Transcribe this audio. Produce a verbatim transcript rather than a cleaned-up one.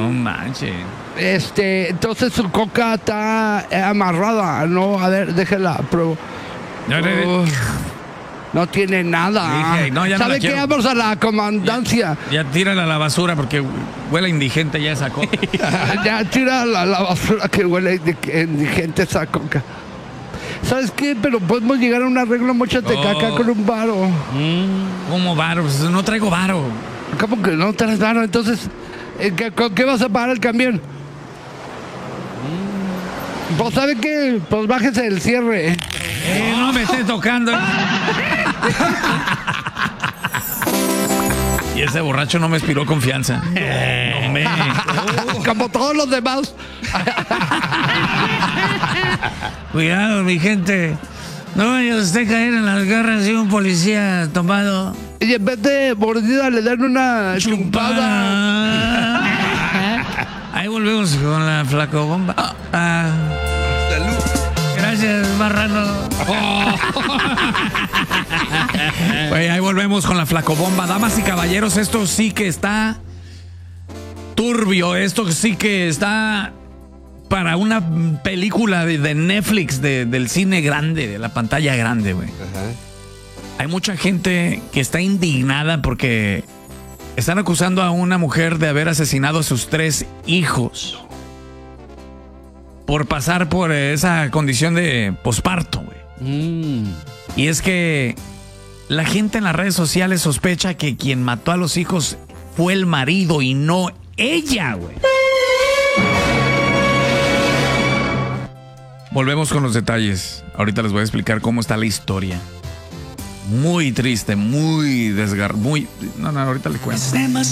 No manches. Este, entonces su coca está amarrada, ¿no? A ver, déjela, pruebo. No, no, Uh, no tiene nada. Dije, no, ya no ¿Sabe la qué? quiero. Vamos a la comandancia. Ya, ya tírala a la basura porque huele indigente ya esa coca. Ya tira la, la basura que huele de indigente esa coca. ¿Sabes qué? Pero podemos llegar a un arreglo, mochate Oh. caca con un varo. Mm, ¿Cómo varo? Pues no traigo varo. ¿Cómo que no traes varo? Entonces, ¿en qué, ¿con qué vas a pagar el camión? Pues, ¿sabe qué? Pues bájese el cierre. Eh, no me esté tocando. Y ese borracho no me inspiró confianza. Eh, no me. Como todos los demás. Cuidado, mi gente. No vaya usted a caer en las garras de un policía tomado. Y en vez de mordida le dan una chumpada. Ahí volvemos con la flacobomba. Ah, gracias, marrano. Güey, ahí volvemos con la flacobomba. Damas y caballeros, esto sí que está turbio. Esto sí que está para una película de, de Netflix, de, del cine grande, de la pantalla grande, güey. Hay mucha gente que está indignada porque están acusando a una mujer de haber asesinado a sus tres hijos por pasar por esa condición de posparto, güey. Mm. Y es que la gente en las redes sociales sospecha que quien mató a los hijos fue el marido y no ella, güey. Volvemos con los detalles. Ahorita les voy a explicar cómo está la historia. Muy triste, muy desgar... Muy... No, no, ahorita les cuento.